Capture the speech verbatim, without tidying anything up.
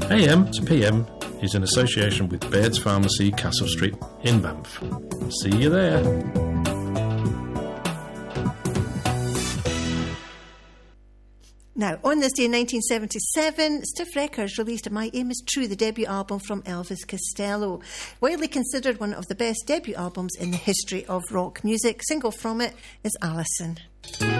A M to P M is in association with Baird's Pharmacy, Castle Street in Banff. See you there. Now, on this day in nineteen seventy-seven, Stiff Records released My Aim Is True, the debut album from Elvis Costello. Widely considered one of the best debut albums in the history of rock music. Single from it is Alison.